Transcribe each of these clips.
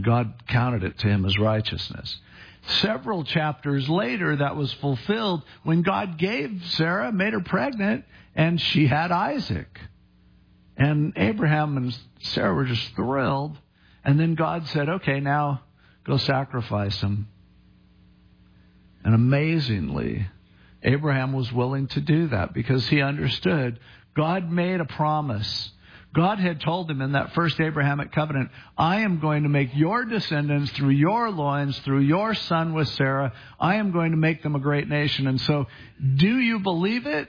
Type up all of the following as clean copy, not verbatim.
and God counted it to him as righteousness. Several chapters later, that was fulfilled when God gave Sarah, made her pregnant, and she had Isaac. And Abraham and Sarah were just thrilled. And then God said, okay, now go sacrifice him. And amazingly, Abraham was willing to do that because he understood God made a promise. God had told him in that first Abrahamic covenant, I am going to make your descendants through your loins, through your son with Sarah, I am going to make them a great nation. And so, do you believe it?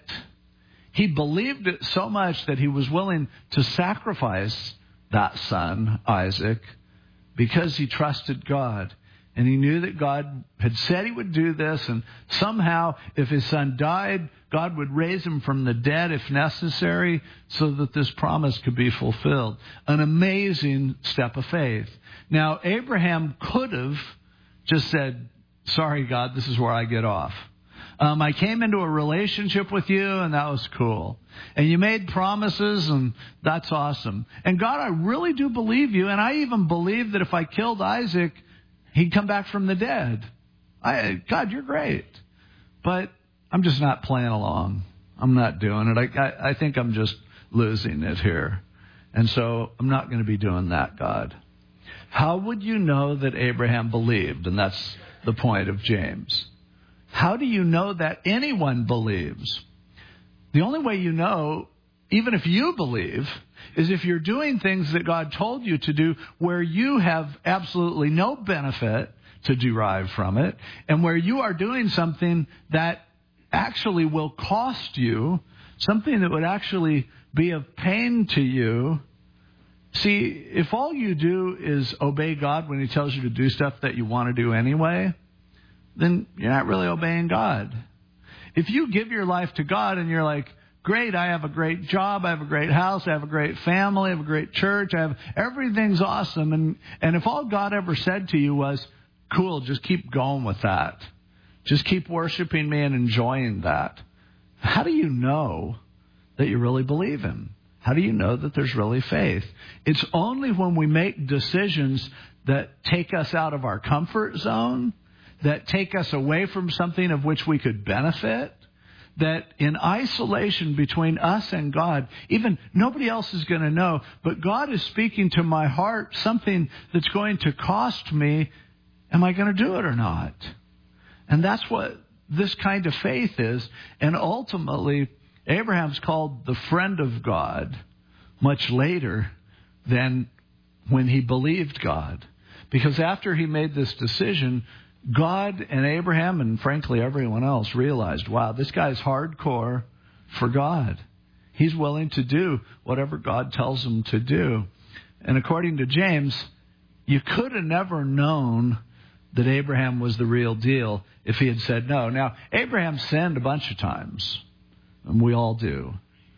He believed it so much that he was willing to sacrifice that son, Isaac, because he trusted God. And he knew that God had said he would do this, and somehow, if his son died, God would raise him from the dead if necessary, so that this promise could be fulfilled. An amazing step of faith. Now, Abraham could have just said, sorry, God, this is where I get off. I came into a relationship with you, and that was cool. And you made promises, and that's awesome. And God, I really do believe you, and I even believe that if I killed Isaac, he'd come back from the dead. God, you're great. But I'm just not playing along. I'm not doing it. I think I'm just losing it here. And so I'm not going to be doing that, God. How would you know that Abraham believed? And that's the point of James. How do you know that anyone believes? The only way you know, even if you believe, is if you're doing things that God told you to do where you have absolutely no benefit to derive from it, and where you are doing something that actually will cost you, something that would actually be of pain to you. See, if all you do is obey God when he tells you to do stuff that you want to do anyway, then you're not really obeying God. If you give your life to God and you're like, great, I have a great job, I have a great house, I have a great family, I have a great church, everything's awesome. And if all God ever said to you was, cool, just keep going with that. Just keep worshiping me and enjoying that. How do you know that you really believe him? How do you know that there's really faith? It's only when we make decisions that take us out of our comfort zone, that take us away from something of which we could benefit, that in isolation between us and God, even nobody else is going to know, but God is speaking to my heart something that's going to cost me. Am I going to do it or not? And that's what this kind of faith is. And ultimately, Abraham's called the friend of God much later than when he believed God. Because after he made this decision, God and Abraham, and frankly everyone else, realized, wow, this guy's hardcore for God. He's willing to do whatever God tells him to do. And according to James, you could have never known that Abraham was the real deal if he had said no. Now, Abraham sinned a bunch of times, and we all do.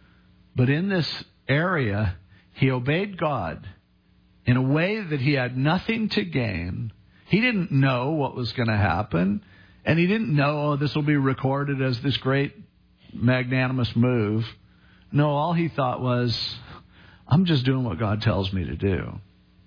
But in this area, he obeyed God in a way that he had nothing to gain. He didn't know what was going to happen, and he didn't know, this will be recorded as this great magnanimous move. No, all he thought was, I'm just doing what God tells me to do.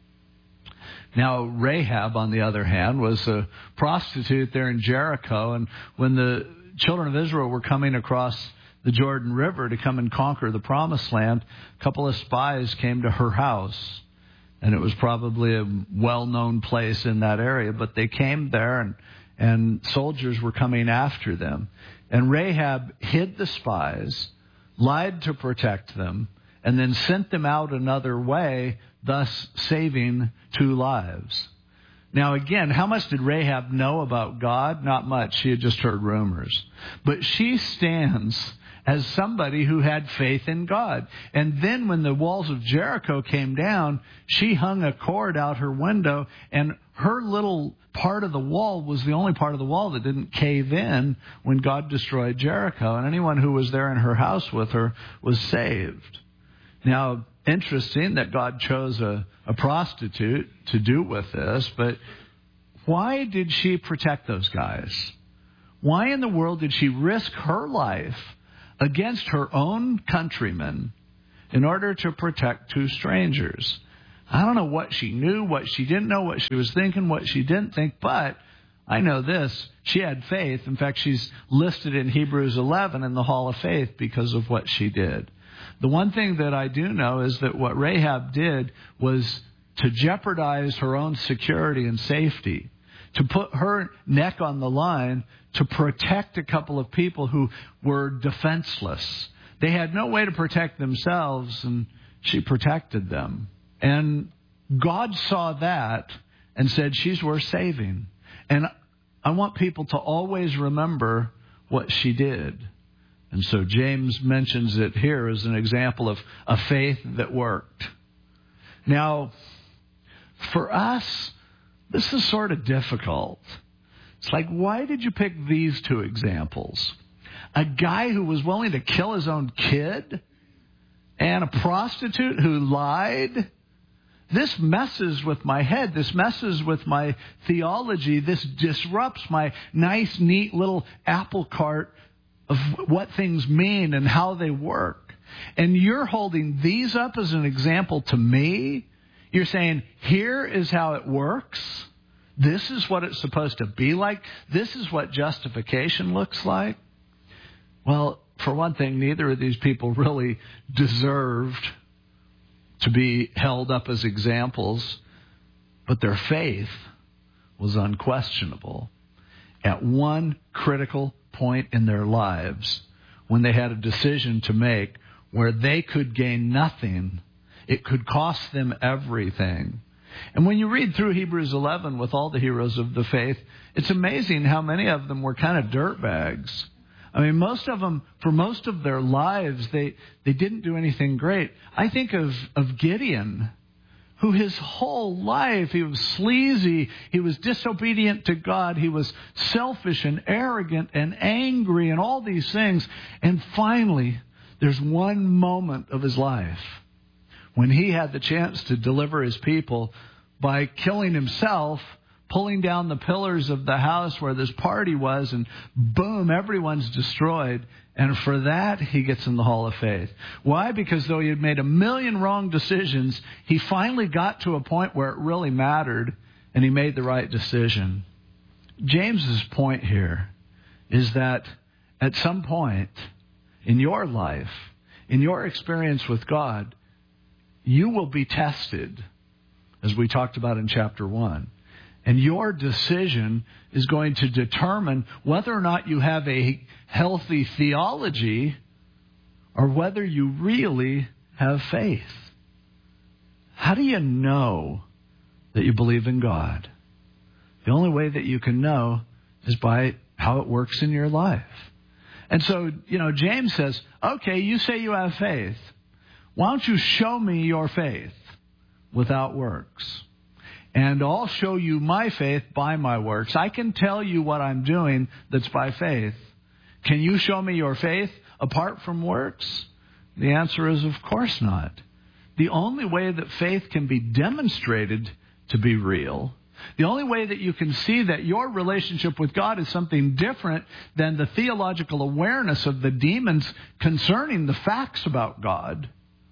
Now, Rahab, on the other hand, was a prostitute there in Jericho, and when the children of Israel were coming across the Jordan River to come and conquer the Promised Land, a couple of spies came to her house. And it was probably a well-known place in that area. But they came there, and soldiers were coming after them. And Rahab hid the spies, lied to protect them, and then sent them out another way, thus saving 2 lives. Now, again, how much did Rahab know about God? Not much. She had just heard rumors. But she stands as somebody who had faith in God. And then when the walls of Jericho came down, she hung a cord out her window, and her little part of the wall was the only part of the wall that didn't cave in when God destroyed Jericho. And anyone who was there in her house with her was saved. Now, interesting that God chose a prostitute to do with this, but why did she protect those guys? Why in the world did she risk her life against her own countrymen in order to protect 2 strangers? I don't know what she knew, what she didn't know, what she was thinking, what she didn't think, but I know this. She had faith. In fact, she's listed in Hebrews 11 in the Hall of Faith because of what she did. The one thing that I do know is that what Rahab did was to jeopardize her own security and safety, to put her neck on the line to protect a couple of people who were defenseless. They had no way to protect themselves, and she protected them. And God saw that and said, she's worth saving. And I want people to always remember what she did. And so James mentions it here as an example of a faith that worked. Now, for us, this is sort of difficult. It's like, why did you pick these two examples? A guy who was willing to kill his own kid and a prostitute who lied? This messes with my head. This messes with my theology. This disrupts my nice, neat little apple cart of what things mean and how they work. And you're holding these up as an example to me. You're saying, here is how it works. This is what it's supposed to be like. This is what justification looks like. Well, for one thing, neither of these people really deserved to be held up as examples, but their faith was unquestionable. At one critical point in their lives, when they had a decision to make where they could gain nothing, it could cost them everything. And when you read through Hebrews 11 with all the heroes of the faith, it's amazing how many of them were kind of dirtbags. I mean, most of them, for most of their lives, they didn't do anything great. I think of Gideon, who his whole life, he was sleazy, he was disobedient to God, he was selfish and arrogant and angry and all these things. And finally, there's one moment of his life when he had the chance to deliver his people by killing himself, pulling down the pillars of the house where this party was, and boom, everyone's destroyed. And for that, he gets in the Hall of Faith. Why? Because though he had made a million wrong decisions, he finally got to a point where it really mattered, and he made the right decision. James's point here is that at some point in your life, in your experience with God, you will be tested, as we talked about in chapter 1. And your decision is going to determine whether or not you have a healthy theology or whether you really have faith. How do you know that you believe in God? The only way that you can know is by how it works in your life. And so, James says, okay, you say you have faith. Why don't you show me your faith without works? And I'll show you my faith by my works. I can tell you what I'm doing that's by faith. Can you show me your faith apart from works? The answer is, of course not. The only way that faith can be demonstrated to be real, the only way that you can see that your relationship with God is something different than the theological awareness of the demons concerning the facts about God,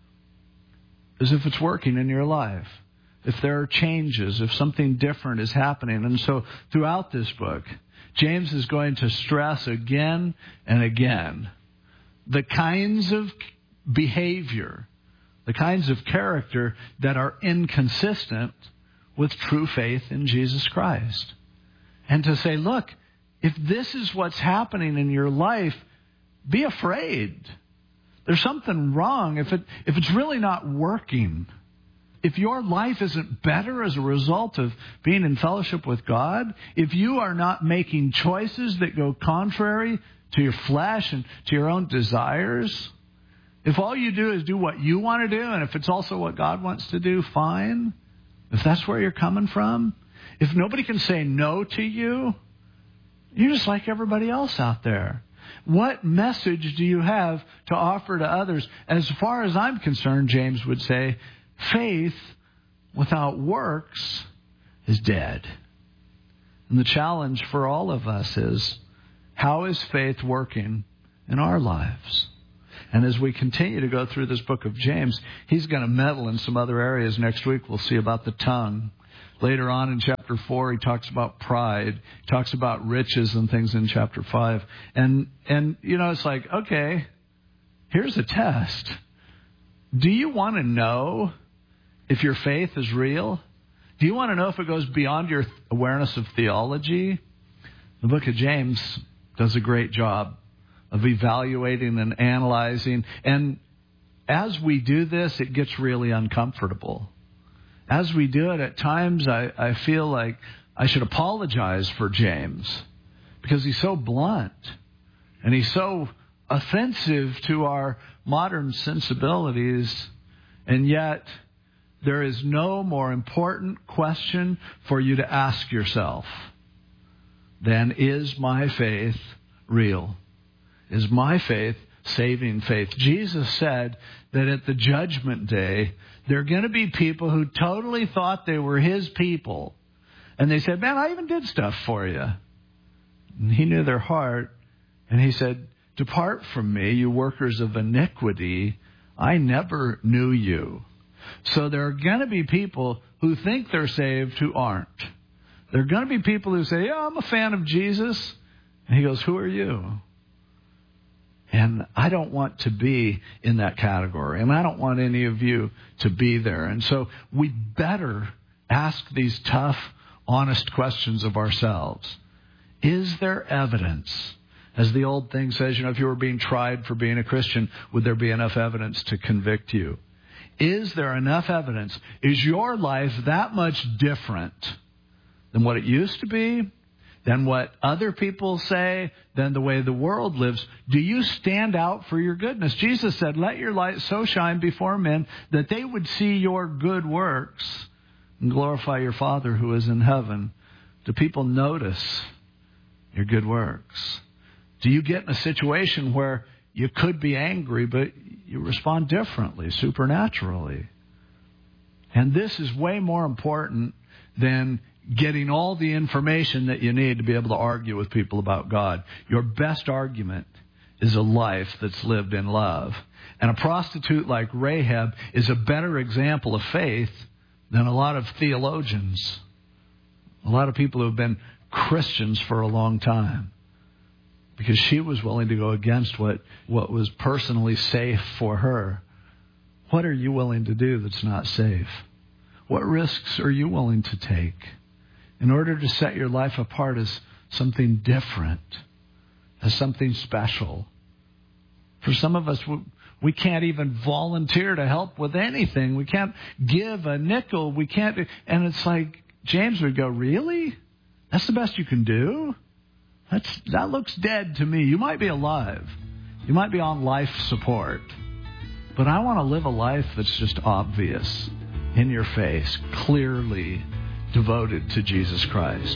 is if it's working in your life. If there are changes, if something different is happening. And so throughout this book, James is going to stress again and again the kinds of behavior, the kinds of character that are inconsistent with true faith in Jesus Christ. And to say, look, if this is what's happening in your life, be afraid. There's something wrong. If it's really not working, if your life isn't better as a result of being in fellowship with God, if you are not making choices that go contrary to your flesh and to your own desires, if all you do is do what you want to do, and if it's also what God wants to do, fine. If that's where you're coming from, if nobody can say no to you, you're just like everybody else out there. What message do you have to offer to others? As far as I'm concerned, James would say, faith without works is dead. And the challenge for all of us is, how is faith working in our lives? And as we continue to go through this book of James, he's going to meddle in some other areas. Next week, we'll see about the tongue. Later on in chapter 4, he talks about pride. He talks about riches and things in chapter 5. And it's like, okay, here's a test. Do you want to know if your faith is real? Do you want to know if it goes beyond your awareness of theology? The book of James does a great job of evaluating and analyzing. And as we do this, it gets really uncomfortable. As we do it, at times I feel like I should apologize for James because he's so blunt and he's so offensive to our modern sensibilities. And yet, there is no more important question for you to ask yourself than, is my faith real? Is my faith saving faith? Jesus said that at the judgment day, there are going to be people who totally thought they were his people. And they said, man, I even did stuff for you. And he knew their heart. And he said, depart from me, you workers of iniquity. I never knew you. So there are going to be people who think they're saved who aren't. There are going to be people who say, yeah, I'm a fan of Jesus. And he goes, who are you? And I don't want to be in that category. And I don't want any of you to be there. And so we better ask these tough, honest questions of ourselves. Is there evidence? As the old thing says, if you were being tried for being a Christian, would there be enough evidence to convict you? Is there enough evidence? Is your life that much different than what it used to be? Than what other people say, than the way the world lives? Do you stand out for your goodness? Jesus said, let your light so shine before men that they would see your good works and glorify your Father who is in heaven. Do people notice your good works? Do you get in a situation where you could be angry, but you respond differently, supernaturally? And this is way more important than getting all the information that you need to be able to argue with people about God. Your best argument is a life that's lived in love. And a prostitute like Rahab is a better example of faith than a lot of theologians, a lot of people who have been Christians for a long time, because she was willing to go against what was personally safe for her. What are you willing to do that's not safe? What risks are you willing to take in order to set your life apart as something different, as something special? For some of us, we can't even volunteer to help with anything. We can't give a nickel. We can't. And it's like James would go, really? That's the best you can do? That looks dead to me. You might be alive. You might be on life support. But I want to live a life that's just obvious, in your face, clearly devoted to Jesus Christ.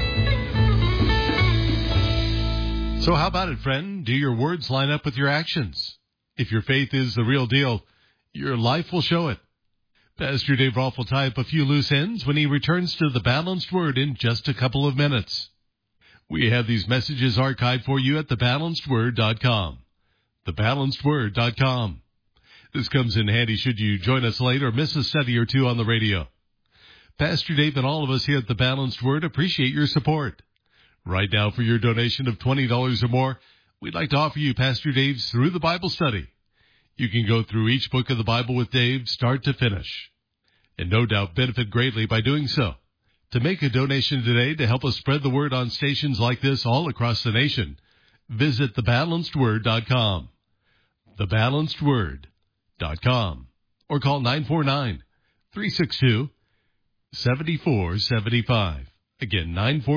So how about it, friend? Do your words line up with your actions? If your faith is the real deal, your life will show it. Pastor Dave Rolfe will tie up a few loose ends when he returns to the Balanced Word in just a couple of minutes. We have these messages archived for you at thebalancedword.com. Thebalancedword.com. This comes in handy should you join us late or miss a study or two on the radio. Pastor Dave and all of us here at The Balanced Word appreciate your support. Right now, for your donation of $20 or more, we'd like to offer you Pastor Dave's Through the Bible study. You can go through each book of the Bible with Dave, start to finish, and no doubt benefit greatly by doing so. To make a donation today to help us spread the word on stations like this all across the nation, visit thebalancedword.com. Thebalancedword.com. Or call 949-362-7475. Again,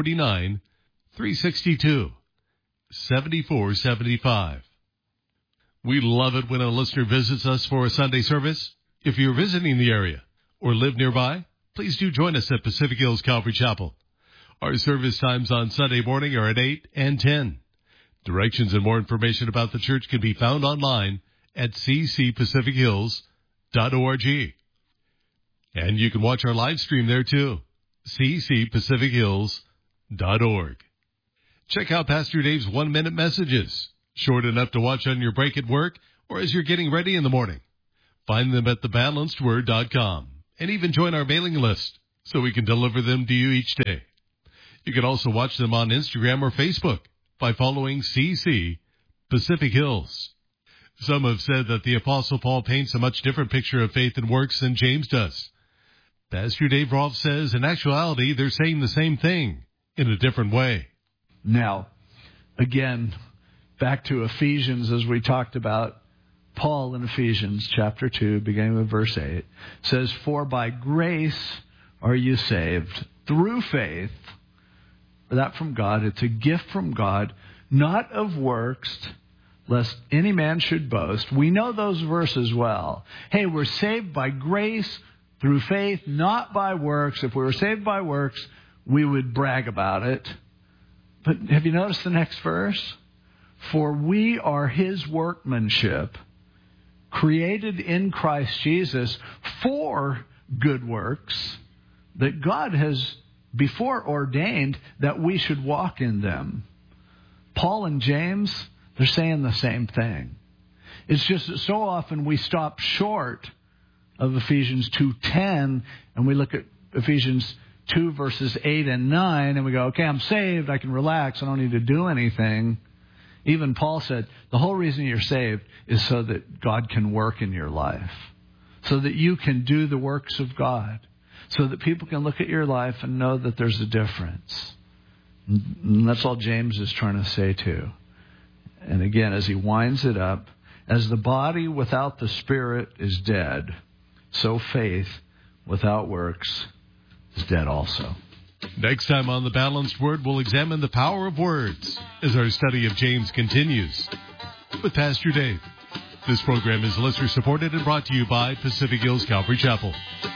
949-362-7475. We love it when a listener visits us for a Sunday service. If you're visiting the area or live nearby, please do join us at Pacific Hills Calvary Chapel. Our service times on Sunday morning are at 8 and 10. Directions and more information about the church can be found online at ccpacifichills.org. And you can watch our live stream there too, ccpacifichills.org. Check out Pastor Dave's 1-minute messages, short enough to watch on your break at work or as you're getting ready in the morning. Find them at thebalancedword.com and even join our mailing list so we can deliver them to you each day. You can also watch them on Instagram or Facebook by following CC Pacific Hills. Some have said that the Apostle Paul paints a much different picture of faith and works than James does. Pastor Dave Rolfe says in actuality they're saying the same thing in a different way. Now, again, back to Ephesians as we talked about. Paul in Ephesians chapter 2, beginning with verse 8, says, "For by grace are you saved, through faith." That from God. It's a gift from God, not of works, lest any man should boast. We know those verses well. Hey, we're saved by grace, through faith, not by works. If we were saved by works, we would brag about it. But have you noticed the next verse? "For we are His workmanship, created in Christ Jesus for good works, that God has before ordained that we should walk in them." Paul and James, they're saying the same thing. It's just that so often we stop short of Ephesians 2:10 and we look at Ephesians 2 verses 8 and 9 and we go, okay, I'm saved, I can relax, I don't need to do anything. Even Paul said, the whole reason you're saved is so that God can work in your life. So that you can do the works of God. So that people can look at your life and know that there's a difference. And that's all James is trying to say too. And again, as he winds it up, as the body without the spirit is dead, so faith without works is dead also. Next time on The Balanced Word, we'll examine the power of words as our study of James continues with Pastor Dave. This program is listener supported and brought to you by Pacific Hills Calvary Chapel.